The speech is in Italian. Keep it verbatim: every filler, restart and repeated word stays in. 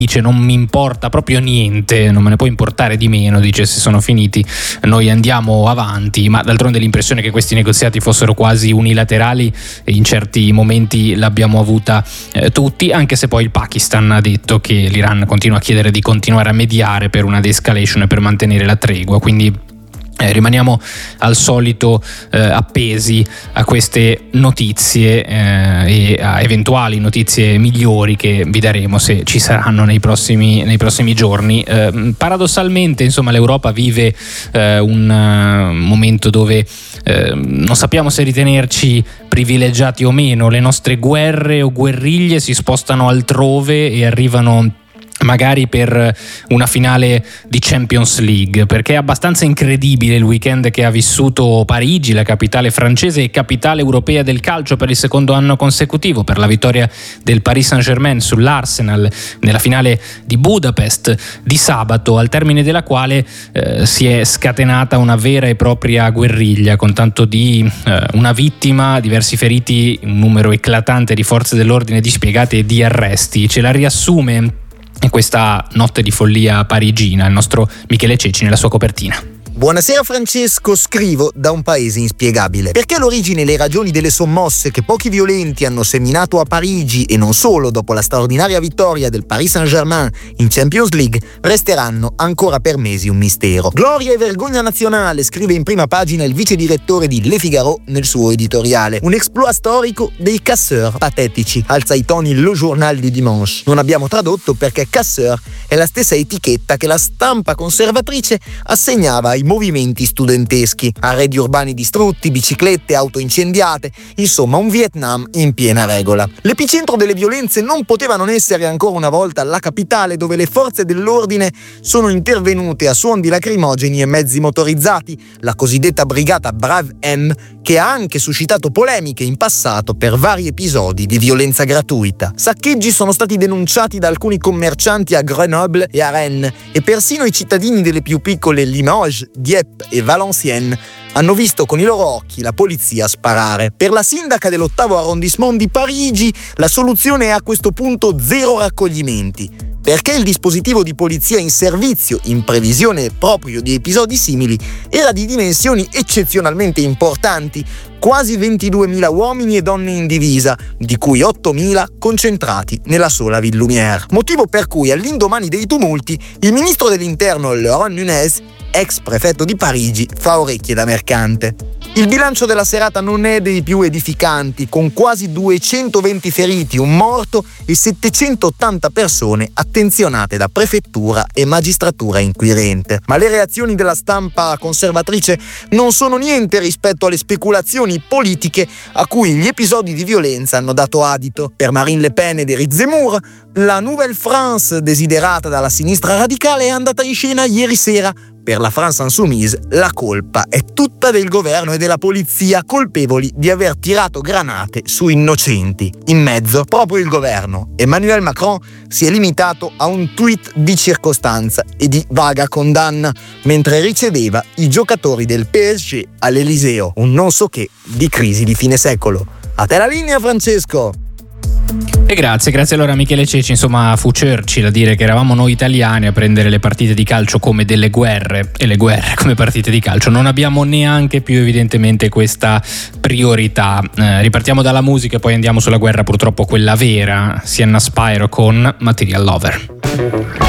dice non mi importa proprio niente, non me ne può importare di meno, dice se sono finiti noi andiamo avanti, ma d'altronde l'impressione che questi negoziati fossero quasi unilaterali in certi momenti l'abbiamo avuta eh, tutti, anche se poi il Pakistan ha detto che l'Iran continua a chiedere di continuare a mediare per una de-escalation e per mantenere la tregua, quindi Eh, rimaniamo al solito eh, appesi a queste notizie eh, e a eventuali notizie migliori che vi daremo se ci saranno nei prossimi, nei prossimi giorni. Eh, paradossalmente, insomma, l'Europa vive eh, un uh, momento dove eh, non sappiamo se ritenerci privilegiati o meno. Le nostre guerre o guerriglie si spostano altrove e arrivano magari per una finale di Champions League, perché è abbastanza incredibile il weekend che ha vissuto Parigi, la capitale francese e capitale europea del calcio per il secondo anno consecutivo, per la vittoria del Paris Saint-Germain sull'Arsenal nella finale di Budapest di sabato, al termine della quale eh, si è scatenata una vera e propria guerriglia, con tanto di eh, una vittima, diversi feriti, un numero eclatante di forze dell'ordine dispiegate e di arresti. Ce la riassume questa notte di follia parigina il nostro Michele Ceci nella sua copertina. Buonasera Francesco, scrivo da un paese inspiegabile. Perché all'origine le ragioni delle sommosse che pochi violenti hanno seminato a Parigi e non solo dopo la straordinaria vittoria del Paris Saint-Germain in Champions League resteranno ancora per mesi un mistero. Gloria e vergogna nazionale, scrive in prima pagina il vice direttore di Le Figaro nel suo editoriale. Un exploit storico dei casseurs patetici, alza i toni Le Journal du Dimanche. Non abbiamo tradotto perché casseur è la stessa etichetta che la stampa conservatrice assegnava ai movimenti studenteschi, arredi urbani distrutti, biciclette, auto incendiate, insomma un Vietnam in piena regola. L'epicentro delle violenze non poteva non essere ancora una volta la capitale, dove le forze dell'ordine sono intervenute a suon di lacrimogeni e mezzi motorizzati, la cosiddetta brigata Brave M, che ha anche suscitato polemiche in passato per vari episodi di violenza gratuita. Saccheggi sono stati denunciati da alcuni commercianti a Grenoble e a Rennes, e persino i cittadini delle più piccole Limoges, Dieppe e Valenciennes hanno visto con i loro occhi la polizia sparare. Per la sindaca dell'ottavo arrondissement di Parigi la soluzione è a questo punto zero raccoglimenti, perché il dispositivo di polizia in servizio, in previsione proprio di episodi simili, era di dimensioni eccezionalmente importanti, quasi ventiduemila uomini e donne in divisa, di cui ottomila concentrati nella sola Ville Lumière. Motivo per cui all'indomani dei tumulti il ministro dell'interno Laurent Nunez, ex prefetto di Parigi, fa orecchie da mercante. Il bilancio della serata non è dei più edificanti, con quasi duecentoventi feriti, un morto e settecentottanta persone attenzionate da prefettura e magistratura inquirente. Ma le reazioni della stampa conservatrice non sono niente rispetto alle speculazioni politiche a cui gli episodi di violenza hanno dato adito. Per Marine Le Pen ed Éric Zemmour, la Nouvelle France desiderata dalla sinistra radicale è andata in scena ieri sera. Per la France Insoumise la colpa è tutta del governo e della polizia, colpevoli di aver tirato granate su innocenti. In mezzo proprio il governo. Emmanuel Macron si è limitato a un tweet di circostanza e di vaga condanna mentre riceveva i giocatori del P S G all'Eliseo, un non so che di crisi di fine secolo. A te la linea, Francesco! E grazie, grazie allora a Michele Ceci. Insomma, fu Churchill a dire che eravamo noi italiani a prendere le partite di calcio come delle guerre e le guerre come partite di calcio. Non abbiamo neanche più evidentemente questa priorità. Eh, ripartiamo dalla musica e poi andiamo sulla guerra, purtroppo quella vera. Sienna Spiro con Material Lover.